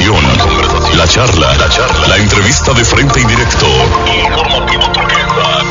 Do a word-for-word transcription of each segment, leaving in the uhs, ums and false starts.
conversación, la charla, la charla, la entrevista de frente y directo. Informativo Turquesa.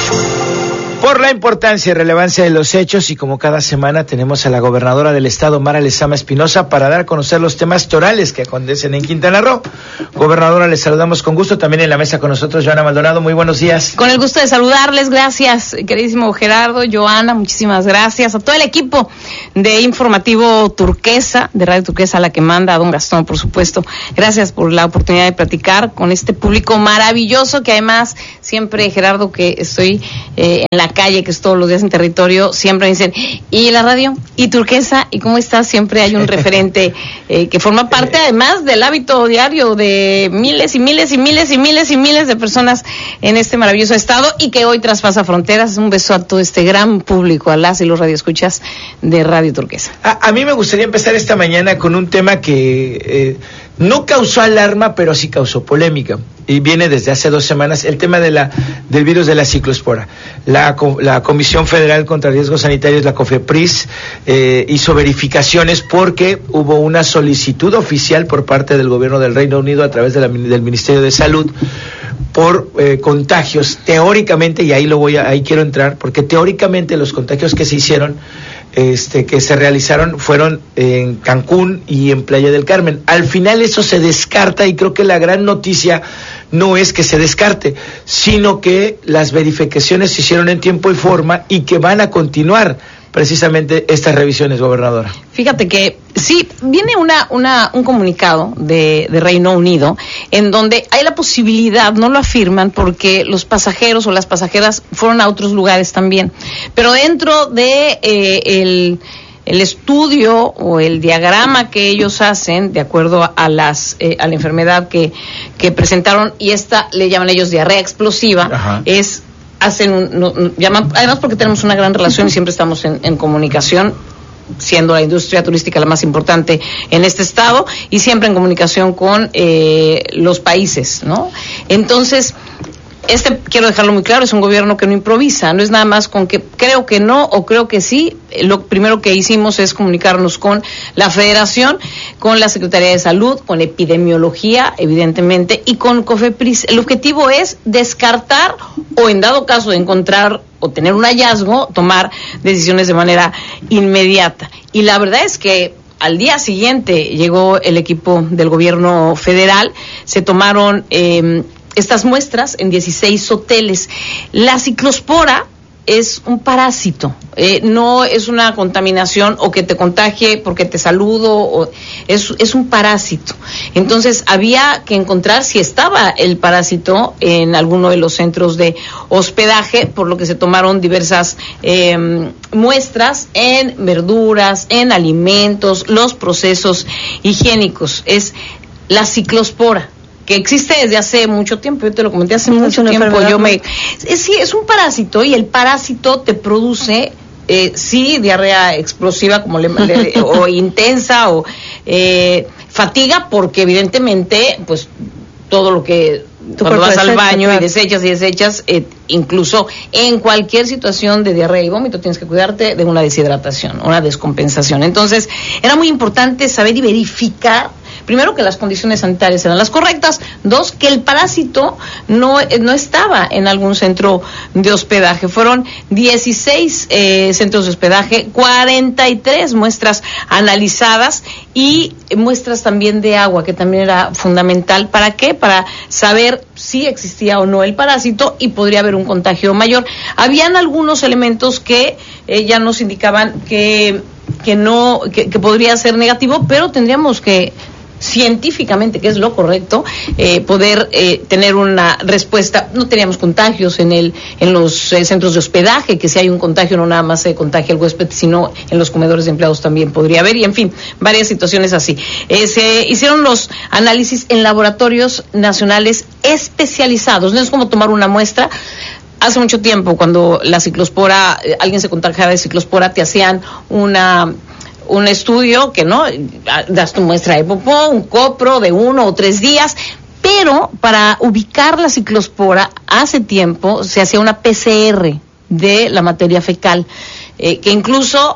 Por la importancia y relevancia de los hechos, y como cada semana tenemos a la gobernadora del estado, Mara Lezama Espinosa, para dar a conocer los temas torales que acontecen en Quintana Roo. Gobernadora, les saludamos con gusto. También en la mesa con nosotros, Joana Maldonado. Muy buenos días. Con el gusto de saludarles, gracias, queridísimo Gerardo, Joana, muchísimas gracias. A todo el equipo de Informativo Turquesa, de Radio Turquesa, a la que manda, a don Gastón, por supuesto. Gracias por la oportunidad de platicar con este público maravilloso, que además, siempre, Gerardo, que estoy eh, en la calle, que es todos los días en territorio, siempre me dicen, ¿y la radio? ¿Y Turquesa? ¿Y cómo estás? Siempre hay un referente eh, que forma parte además del hábito diario de miles y miles y miles y miles y miles de personas en este maravilloso estado, y que hoy traspasa fronteras. Un beso a todo este gran público, a las y los radioescuchas de Radio Turquesa. A, a mí me gustaría empezar esta mañana con un tema que eh, no causó alarma, pero sí causó polémica, y viene desde hace dos semanas, el tema de la del virus de la ciclospora. La, la Comisión Federal contra Riesgos Sanitarios, la COFEPRIS, eh, hizo verificaciones porque hubo una solicitud oficial por parte del gobierno del Reino Unido a través de la, del Ministerio de Salud por eh, contagios, teóricamente, y ahí lo voy a, ahí quiero entrar, porque teóricamente los contagios que se hicieron, este, que se realizaron, fueron en Cancún y en Playa del Carmen. Al final eso se descarta, y creo que la gran noticia no es que se descarte, sino que las verificaciones se hicieron en tiempo y forma, y que van a continuar precisamente estas revisiones, gobernadora. Fíjate que sí, viene una, una, un comunicado de, de Reino Unido en donde hay la posibilidad, no lo afirman porque los pasajeros o las pasajeras fueron a otros lugares también, pero dentro de eh, el, el estudio o el diagrama que ellos hacen, de acuerdo a las eh, a la enfermedad que, que presentaron, y esta le llaman ellos diarrea explosiva, ajá, es... hacen un, no, llaman, además porque tenemos una gran relación y siempre estamos en, en comunicación, siendo la industria turística la más importante en este estado, y siempre en comunicación con eh, los países, ¿no? Entonces, este, quiero dejarlo muy claro, es un gobierno que no improvisa, no es nada más con que creo que no o creo que sí. Lo primero que hicimos es comunicarnos con la Federación, con la Secretaría de Salud, con Epidemiología, evidentemente, y con COFEPRIS. El objetivo es descartar, o en dado caso de encontrar o tener un hallazgo, tomar decisiones de manera inmediata. Y la verdad es que al día siguiente llegó el equipo del gobierno federal, se tomaron eh, estas muestras en dieciséis hoteles. La ciclospora es un parásito, eh, no es una contaminación o que te contagie porque te saludo, o es, es un parásito. Entonces había que encontrar si estaba el parásito en alguno de los centros de hospedaje, por lo que se tomaron diversas eh, muestras en verduras, en alimentos, los procesos higiénicos. Es la ciclospora, que existe desde hace mucho tiempo. Yo te lo comenté hace mucho tiempo. Yo me es, sí, es un parásito, y el parásito te produce eh, sí diarrea explosiva, como le, le, o intensa, o eh, fatiga, porque evidentemente pues todo lo que cuando vas al baño y desechas y desechas, eh, incluso en cualquier situación de diarrea y vómito tienes que cuidarte de una deshidratación, una descompensación. Entonces era muy importante saber y verificar, primero, que las condiciones sanitarias eran las correctas; dos, que el parásito no, no estaba en algún centro de hospedaje. Fueron dieciséis eh, centros de hospedaje, cuarenta y tres muestras analizadas, y muestras también de agua, que también era fundamental. ¿Para qué? Para saber si existía o no el parásito, y podría haber un contagio mayor. Habían algunos elementos que eh, ya nos indicaban que, que no, que, que podría ser negativo, pero tendríamos que científicamente, que es lo correcto, eh, poder eh, tener una respuesta. No teníamos contagios en el en los eh, centros de hospedaje, que si hay un contagio no nada más se contagia el huésped, sino en los comedores de empleados también podría haber, y en fin, varias situaciones así. Eh, se hicieron los análisis en laboratorios nacionales especializados. No es como tomar una muestra. Hace mucho tiempo, cuando la ciclospora, eh, alguien se contagiaba de ciclospora, te hacían una un estudio que no, das tu muestra de popó, un copro de uno o tres días, pero para ubicar la ciclospora, hace tiempo se hacía una P C R de la materia fecal, eh, que incluso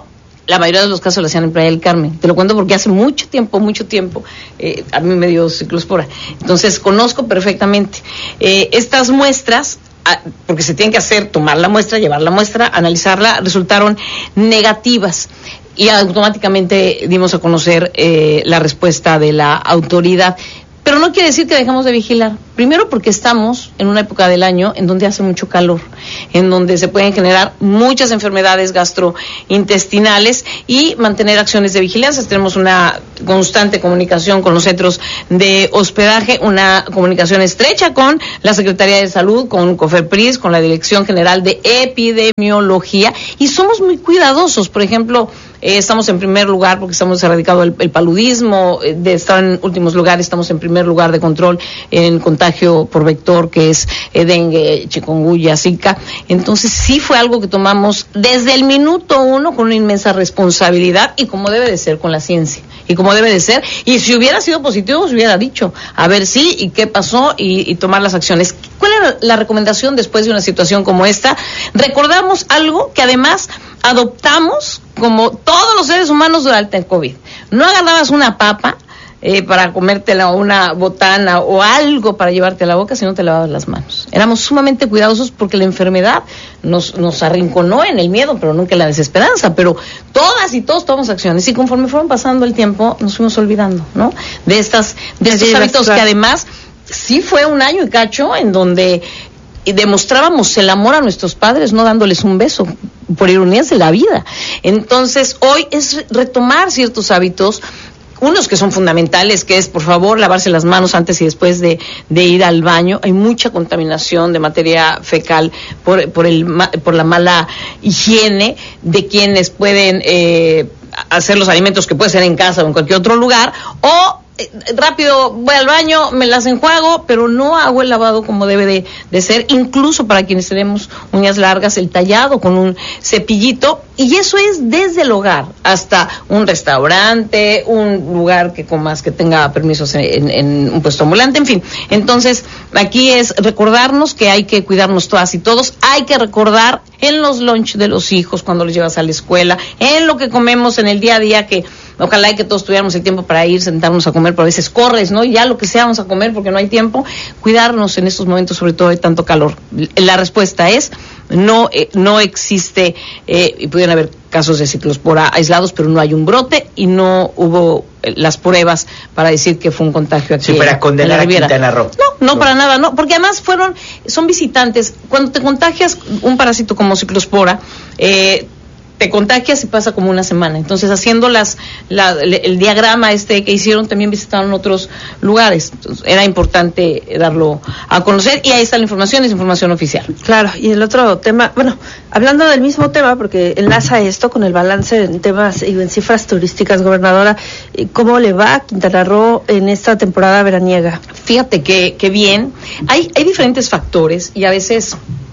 la mayoría de los casos lo hacían en Playa del Carmen. Te lo cuento porque hace mucho tiempo, mucho tiempo, eh, a mí me dio ciclospora. Entonces, conozco perfectamente. Eh, estas muestras, porque se tienen que hacer, tomar la muestra, llevar la muestra, analizarla, resultaron negativas. Y automáticamente dimos a conocer eh, la respuesta de la autoridad. Pero no quiere decir que dejamos de vigilar. Primero porque estamos en una época del año en donde hace mucho calor, en donde se pueden generar muchas enfermedades gastrointestinales y mantener acciones de vigilancia. Tenemos una constante comunicación con los centros de hospedaje, una comunicación estrecha con la Secretaría de Salud, con COFEPRIS, con la Dirección General de Epidemiología, y somos muy cuidadosos. Por ejemplo, Eh, estamos en primer lugar porque estamos erradicando el, el paludismo, eh, de estar en últimos lugares, estamos en primer lugar de control en contagio por vector, que es eh, dengue, chikungunya, zika. Entonces sí fue algo que tomamos desde el minuto uno con una inmensa responsabilidad, y como debe de ser con la ciencia, y como debe de ser, y si hubiera sido positivo se hubiera dicho, a ver sí, y qué pasó, y, y tomar las acciones. ¿Cuál era la recomendación después de una situación como esta? Recordamos algo que además adoptamos como todos los seres humanos durante el COVID. No agarrabas una papa eh, para comértela, o una botana o algo para llevarte a la boca si no te lavabas las manos. Éramos sumamente cuidadosos porque la enfermedad nos, nos arrinconó en el miedo, pero nunca en la desesperanza. Pero todas y todos tomamos acciones, y conforme fueron pasando el tiempo nos fuimos olvidando, ¿no? De estas, de estos hábitos, claro, que además sí fue un año y cacho en donde y demostrábamos el amor a nuestros padres no dándoles un beso, por ironías de la vida. Entonces hoy es retomar ciertos hábitos, unos que son fundamentales, que es, por favor, lavarse las manos antes y después de, de ir al baño. Hay mucha contaminación de materia fecal por, por, el, por la mala higiene de quienes pueden eh, hacer los alimentos, que puede ser en casa o en cualquier otro lugar, o rápido voy al baño, me las enjuago, pero no hago el lavado como debe de, de ser. Incluso para quienes tenemos uñas largas, el tallado con un cepillito, y eso es desde el hogar hasta un restaurante, un lugar que comas, que tenga permisos en, en un puesto ambulante, en fin. Entonces aquí es recordarnos que hay que cuidarnos todas y todos. Hay que recordar en los lunch de los hijos, cuando los llevas a la escuela, en lo que comemos en el día a día, que ojalá y que todos tuviéramos el tiempo para ir, sentarnos a comer, pero a veces corres, ¿no? Y ya lo que sea vamos a comer porque no hay tiempo. Cuidarnos en estos momentos, sobre todo de tanto calor. La respuesta es no, eh, no existe, eh, y pudieran haber casos de ciclospora aislados, pero no hay un brote y no hubo eh, las pruebas para decir que fue un contagio aquí. Sí, para condenar a Quintana Roo. No, no, no, para nada, no, porque además fueron, son visitantes. Cuando te contagias un parásito como ciclospora, eh, te contagias y pasa como una semana. Entonces, haciendo las la, el diagrama este que hicieron, también visitaron otros lugares. Entonces, era importante darlo a conocer, y ahí está la información, es información oficial. Claro, y el otro tema, bueno, hablando del mismo tema, porque enlaza esto con el balance en temas y en cifras turísticas, gobernadora, ¿cómo le va a Quintana Roo en esta temporada veraniega? Fíjate que, que bien. Hay, hay diferentes factores, y a veces...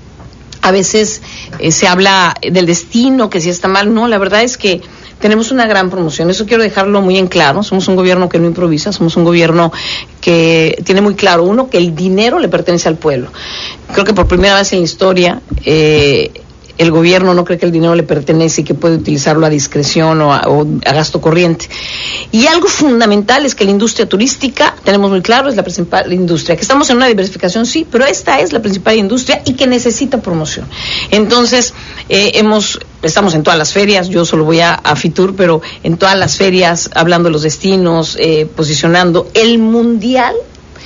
A veces eh, se habla del destino, que si está mal. No, la verdad es que tenemos una gran promoción. Eso quiero dejarlo muy en claro. Somos un gobierno que no improvisa, somos un gobierno que tiene muy claro, uno, que el dinero le pertenece al pueblo. Creo que por primera vez en la historia eh, el gobierno no cree que el dinero le pertenece y que puede utilizarlo a discreción o a, o a gasto corriente. Y algo fundamental es que la industria turística, tenemos muy claro, es la principal industria. Que estamos en una diversificación, sí, pero esta es la principal industria y que necesita promoción. Entonces, eh, hemos, estamos en todas las ferias, yo solo voy a, a Fitur, pero en todas las ferias, hablando de los destinos, eh, posicionando el mundial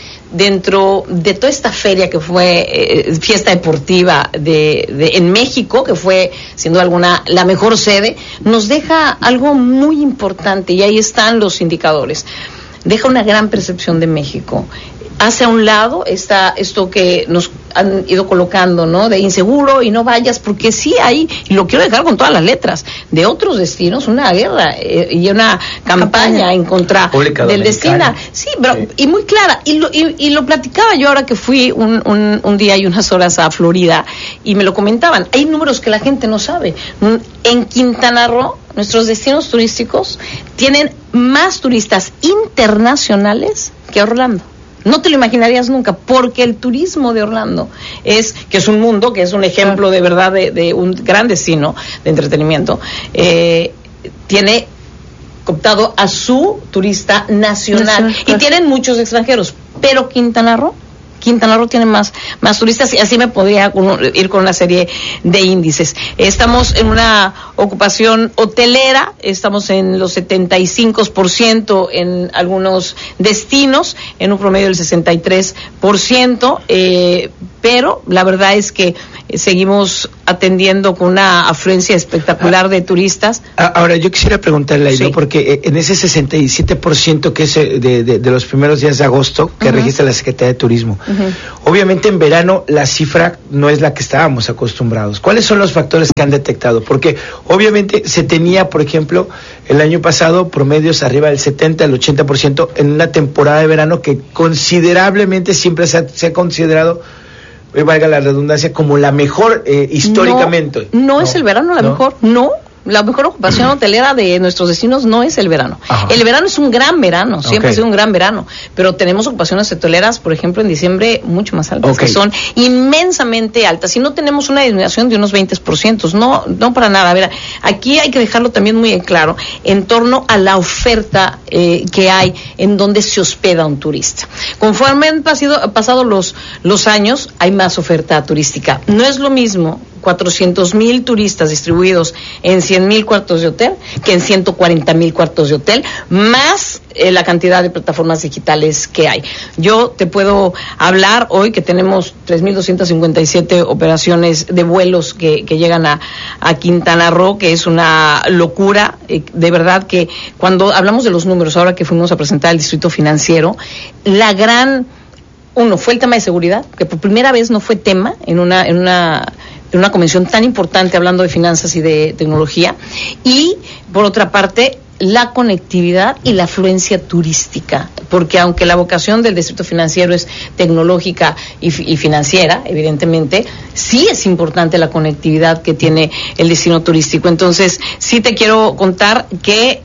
dentro de toda esta feria que fue eh, fiesta deportiva de, de en México, que fue sin duda alguna la mejor sede, nos deja algo muy importante, y ahí están los indicadores. Deja una gran percepción de México. Hace a un lado está esto que nos han ido colocando, ¿no? De inseguro y no vayas, porque sí hay, y lo quiero dejar con todas las letras, de otros destinos, una guerra eh, y una campaña, campaña en contra Pública del destino. Sí, pero, sí, y muy clara. Y lo, y, y lo platicaba yo ahora que fui un, un, un día y unas horas a Florida, y me lo comentaban. Hay números que la gente no sabe. En Quintana Roo, nuestros destinos turísticos tienen más turistas internacionales que Orlando. No te lo imaginarías nunca, porque el turismo de Orlando es, que es un mundo, que es un ejemplo de verdad de, de un gran destino de entretenimiento, eh, tiene cooptado a su turista nacional, nacional y claro. tienen muchos extranjeros, pero Quintana Roo Quintana Roo tiene más, más turistas y así me podría ir con una serie de índices. Estamos en una ocupación hotelera, estamos en los setenta y cinco por ciento en algunos destinos, en un promedio del sesenta y tres por ciento, eh, pero la verdad es que seguimos atendiendo con una afluencia espectacular de turistas. Ahora, yo quisiera preguntarle ahí, sí. ¿no? Porque en ese sesenta y siete por ciento que es de, de, de los primeros días de agosto que uh-huh. registra la Secretaría de Turismo, uh-huh. obviamente en verano la cifra no es la que estábamos acostumbrados. ¿Cuáles son los factores que han detectado? Porque obviamente se tenía, por ejemplo, el año pasado promedios arriba del setenta al ochenta por ciento en una temporada de verano que considerablemente siempre se ha, se ha considerado, valga la redundancia, como la mejor eh, históricamente. No, no, no es el verano la ¿no? mejor, no. La mejor ocupación hotelera de nuestros destinos no es el verano. Ajá. El verano es un gran verano, siempre okay. ha sido un gran verano, pero tenemos ocupaciones hoteleras, por ejemplo, en diciembre mucho más altas, okay. que son inmensamente altas, y no tenemos una disminución de unos veinte por ciento, no, no para nada. A ver, aquí hay que dejarlo también muy en claro, en torno a la oferta eh, que hay en donde se hospeda un turista. Conforme han pasado, pasado los, los años, hay más oferta turística. No es lo mismo cuatrocientos mil turistas distribuidos en cien mil cuartos de hotel que en ciento cuarenta mil cuartos de hotel, más eh, la cantidad de plataformas digitales que hay. Yo te puedo hablar hoy que tenemos tres mil doscientas cincuenta y siete operaciones de vuelos que, que llegan a, a Quintana Roo, que es una locura. Eh, de verdad que cuando hablamos de los números, ahora que fuimos a presentar el Distrito Financiero, la gran... Uno, fue el tema de seguridad, que por primera vez no fue tema en una... En una en una convención tan importante hablando de finanzas y de tecnología, y por otra parte la conectividad y la afluencia turística, porque aunque la vocación del Distrito Financiero es tecnológica y, y financiera, evidentemente, sí es importante la conectividad que tiene el destino turístico. Entonces, sí te quiero contar que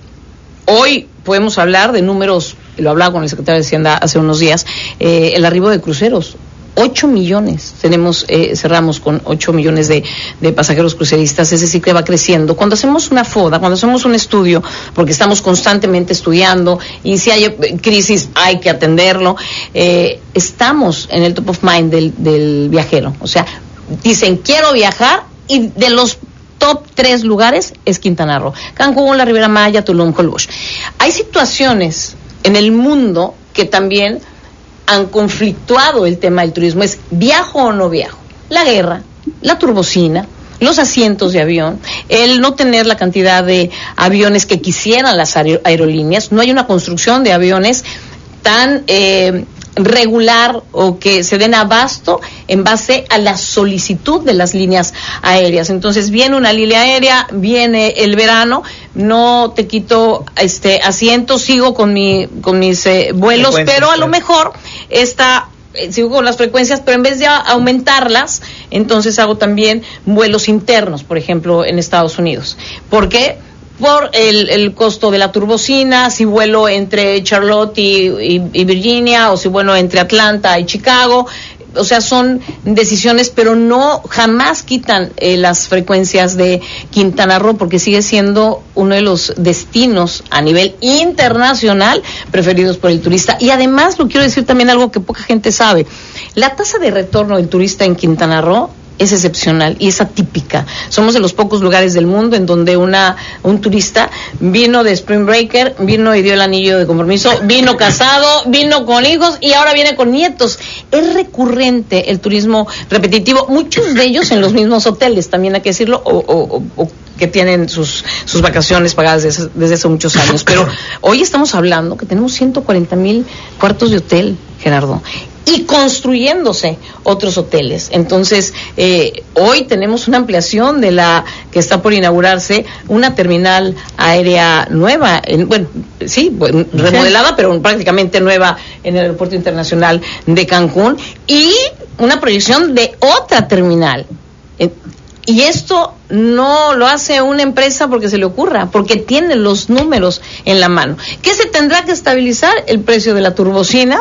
hoy podemos hablar de números, lo hablaba con el secretario de Hacienda hace unos días, eh, el arribo de cruceros. ocho millones, tenemos, eh, cerramos con ocho millones de, de pasajeros cruceristas, ese sí que va creciendo. Cuando hacemos una FODA, cuando hacemos un estudio, porque estamos constantemente estudiando, y si hay crisis hay que atenderlo, eh, estamos en el top of mind del, del viajero. O sea, dicen, quiero viajar, y de los top tres lugares es Quintana Roo: Cancún, la Riviera Maya, Tulum, Holbox. Hay situaciones en el mundo que también han conflictuado el tema del turismo. Es, ¿viajo o no viajo? La guerra, la turbocina, los asientos de avión, el no tener la cantidad de aviones que quisieran las aer- aerolíneas, no hay una construcción de aviones tan eh, regular o que se den abasto en base a la solicitud de las líneas aéreas. Entonces viene una línea aérea, viene el verano, no te quito este asiento, sigo con mi con mis eh, vuelos, pero a lo mejor esta eh, sigo con las frecuencias, pero en vez de a, aumentarlas, entonces hago también vuelos internos, por ejemplo, en Estados Unidos. ¿Por qué? Por el, el costo de la turbocina, si vuelo entre Charlotte y, y, y Virginia, o si vuelo entre Atlanta y Chicago. O sea, son decisiones, pero no jamás quitan eh, las frecuencias de Quintana Roo, porque sigue siendo uno de los destinos a nivel internacional preferidos por el turista. Y además, lo quiero decir también algo que poca gente sabe: la tasa de retorno del turista en Quintana Roo es excepcional y es atípica. Somos de los pocos lugares del mundo en donde una un turista vino de Spring Breaker, vino y dio el anillo de compromiso, vino casado, vino con hijos y ahora viene con nietos. Es recurrente el turismo repetitivo, muchos de ellos en los mismos hoteles, también hay que decirlo, o, o, o que tienen sus sus vacaciones pagadas desde, desde hace muchos años. Pero hoy estamos hablando que tenemos ciento cuarenta mil cuartos de hotel, Gerardo, y construyéndose otros hoteles. Entonces, eh, hoy tenemos una ampliación de la que está por inaugurarse, una terminal aérea nueva, en, bueno, sí, bueno, remodelada, sí, pero prácticamente nueva en el Aeropuerto Internacional de Cancún, y una proyección de otra terminal. Eh, y esto no lo hace una empresa porque se le ocurra, porque tiene los números en la mano. ¿Qué se tendrá que estabilizar? El precio de la turbocina,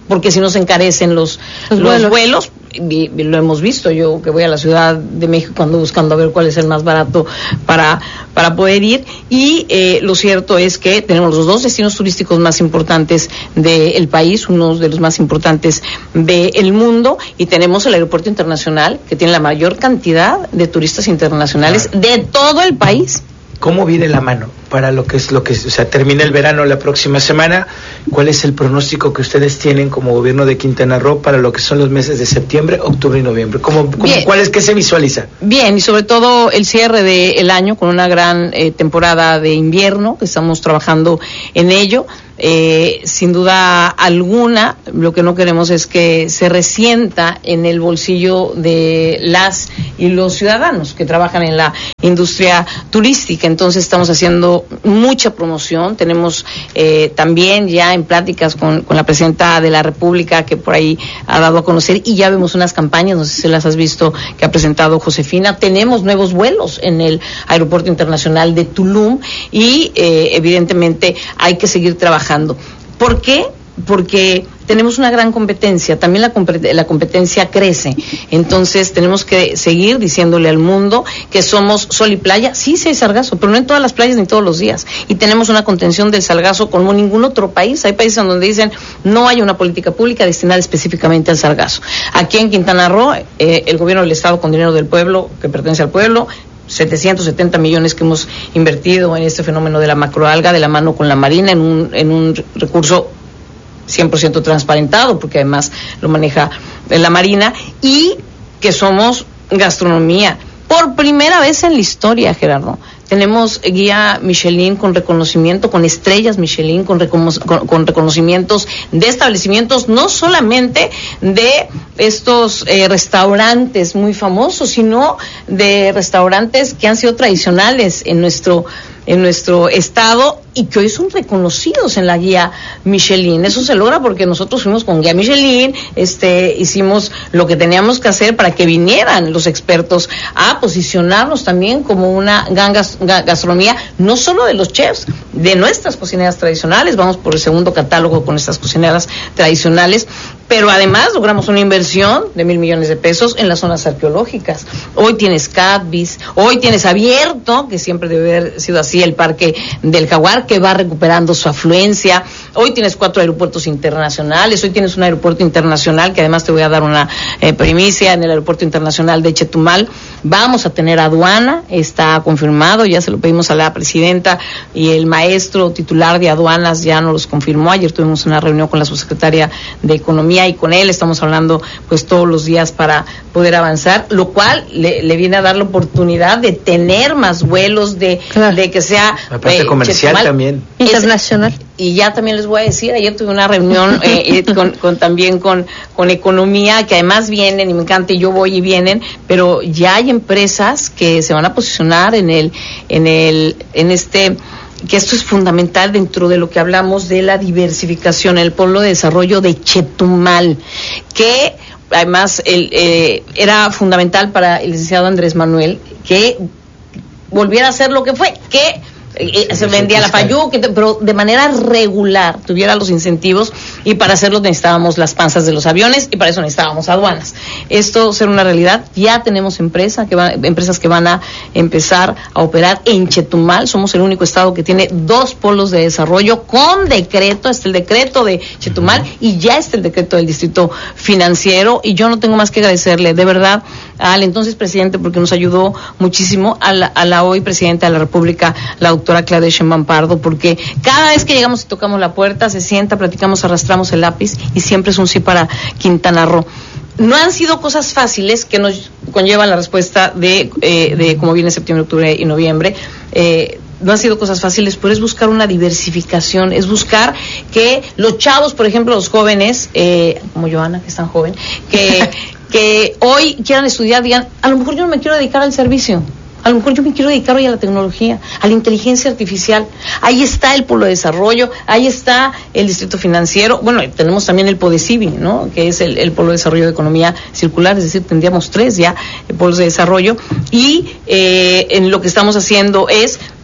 porque si no se encarecen los, los, los vuelos, vuelos. Y, y lo hemos visto, yo que voy a la Ciudad de México ando buscando a ver cuál es el más barato para, para poder ir, y eh, lo cierto es que tenemos los dos destinos turísticos más importantes del país, uno de los más importantes del mundo, y tenemos el aeropuerto internacional que tiene la mayor cantidad de turistas internacionales claro. de todo el país. ¿Cómo viene la mano para lo que es lo que es, o sea, termina el verano la próxima semana? ¿Cuál es el pronóstico que ustedes tienen como gobierno de Quintana Roo para lo que son los meses de septiembre, octubre y noviembre? ¿Cómo, cómo cuál es, qué se visualiza? Bien, y sobre todo el cierre del año con una gran eh, temporada de invierno, que estamos trabajando en ello. Eh, sin duda alguna, lo que no queremos es que se resienta en el bolsillo de las y los ciudadanos que trabajan en la industria turística. Entonces estamos haciendo mucha promoción. Tenemos eh, también ya en pláticas con, con la presidenta de la República, que por ahí ha dado a conocer, y ya vemos unas campañas, no sé si las has visto, que ha presentado Josefina. Tenemos nuevos vuelos en el Aeropuerto Internacional de Tulum y eh, evidentemente hay que seguir trabajando. ¿Por qué? Porque tenemos una gran competencia, también la, compet- la competencia crece, entonces tenemos que seguir diciéndole al mundo que somos sol y playa. Sí, sí hay sargazo, pero no en todas las playas ni todos los días, y tenemos una contención del sargazo como ningún otro país. Hay países en donde dicen no hay una política pública destinada específicamente al sargazo. Aquí en Quintana Roo, eh, el gobierno del estado, con dinero del pueblo, que pertenece al pueblo, setecientos setenta millones que hemos invertido en este fenómeno de la macroalga, de la mano con la Marina, en un, en un recurso cien por ciento transparentado, porque además lo maneja la Marina, y que somos gastronomía. Por primera vez en la historia, Gerardo, tenemos guía Michelin con reconocimiento, con estrellas Michelin, con, recono- con, con reconocimientos de establecimientos, no solamente de estos eh, restaurantes muy famosos, sino de restaurantes que han sido tradicionales en nuestro en nuestro estado y que hoy son reconocidos en la guía Michelin. Eso se logra porque nosotros fuimos con guía Michelin, este, hicimos lo que teníamos que hacer para que vinieran los expertos a posicionarnos también como una gran gas- gastronomía, no solo de los chefs, de nuestras cocineras tradicionales. Vamos por el segundo catálogo con estas cocineras tradicionales, pero además logramos una inversión de mil millones de pesos en las zonas arqueológicas. Hoy tienes Catvis, hoy tienes abierto, que siempre debe haber sido así, el Parque del Jaguar, que va recuperando su afluencia. Hoy tienes cuatro aeropuertos internacionales, hoy tienes un aeropuerto internacional, que además te voy a dar una eh, primicia, en el aeropuerto internacional de Chetumal. Vamos a tener aduana, está confirmado, ya se lo pedimos a la presidenta, y el maestro titular de aduanas ya nos los confirmó. Ayer tuvimos una reunión con la subsecretaria de Economía y con él estamos hablando pues todos los días para poder avanzar, lo cual le, le viene a dar la oportunidad de tener más vuelos, de, claro. de que sea la parte eh, comercial Chetumal, también internacional. y ya también les voy a decir, ayer tuve una reunión eh, con, con también con, con Economía, que además vienen, y me encanta, y yo voy y vienen, pero ya hay empresas que se van a posicionar en el, en el, en este, que esto es fundamental dentro de lo que hablamos de la diversificación, el polo de desarrollo de Chetumal, que además el, eh, era fundamental para el licenciado Andrés Manuel que volviera a ser lo que fue, que Eh, se vendía la Fayuc, pero de manera regular tuviera los incentivos, y para hacerlo necesitábamos las panzas de los aviones, y para eso necesitábamos aduanas. Esto ser una realidad, ya tenemos empresa que va, empresas que van a empezar a operar en Chetumal. Somos el único estado que tiene dos polos de desarrollo con decreto. Está el decreto de Chetumal y ya está el decreto del Distrito Financiero, y yo no tengo más que agradecerle de verdad al entonces presidente, porque nos ayudó muchísimo, a la, a la hoy presidenta de la República, la doctora Claudia Sheinbaum Pardo, porque cada vez que llegamos y tocamos la puerta, se sienta, platicamos, arrastramos el lápiz, y siempre es un sí para Quintana Roo. No han sido cosas fáciles que nos conllevan la respuesta de, eh, de cómo viene septiembre, octubre y noviembre. Eh, no han sido cosas fáciles, pero es buscar una diversificación, es buscar que los chavos, por ejemplo, los jóvenes, eh, como Joana, que es tan joven, que, que hoy quieran estudiar, digan, a lo mejor yo no me quiero dedicar al servicio. A lo mejor yo me quiero dedicar hoy a la tecnología, a la inteligencia artificial. Ahí está el polo de desarrollo, ahí está el Distrito Financiero. Bueno, tenemos también el PODECIBI, ¿no?, que es el, el polo de desarrollo de economía circular, es decir, tendríamos tres ya polos de desarrollo. Y eh, en lo que estamos haciendo es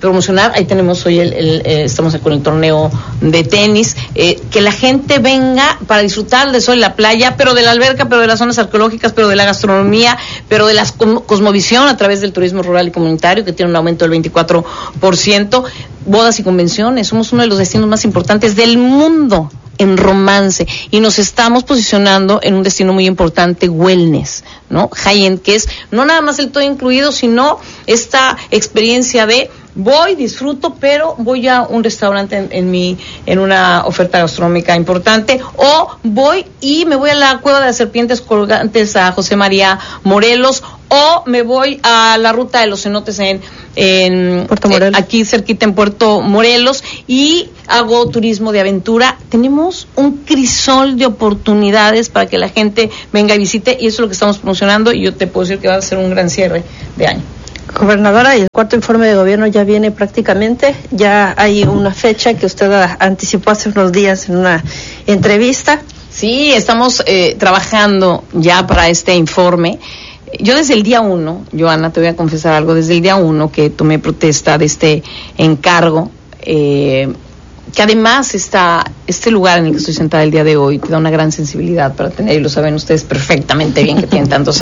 promocionar. Ahí tenemos hoy, el, el, eh, estamos con el torneo de tenis, eh, que la gente venga para disfrutar del sol y la playa, pero de la alberca, pero de las zonas arqueológicas, pero de la gastronomía, pero de la cosmovisión a través del turismo rural y comunitario, que tiene un aumento del veinticuatro por ciento, bodas y convenciones. Somos uno de los destinos más importantes del mundo en romance, y nos estamos posicionando en un destino muy importante, wellness, ¿no? High-end, que es no nada más el todo incluido, sino esta experiencia de voy, disfruto, pero voy a un restaurante en, en mi, en una oferta gastronómica importante, o voy y me voy a la Cueva de las Serpientes Colgantes a José María Morelos, o me voy a la Ruta de los Cenotes en, en Puerto Morelos, eh, aquí cerquita en Puerto Morelos, y hago turismo de aventura. Tenemos un crisol de oportunidades para que la gente venga y visite, y eso es lo que estamos promocionando, y yo te puedo decir que va a ser un gran cierre de año. Gobernadora, y el cuarto informe de gobierno ya viene prácticamente, ya hay una fecha que usted anticipó hace unos días en una entrevista. Sí, estamos eh, trabajando ya para este informe. Yo desde el día uno, Joana, te voy a confesar algo, desde el día uno que tomé protesta de este encargo, eh, que además está este lugar en el que estoy sentada el día de hoy te da una gran sensibilidad para tener, y lo saben ustedes perfectamente bien que tienen tantos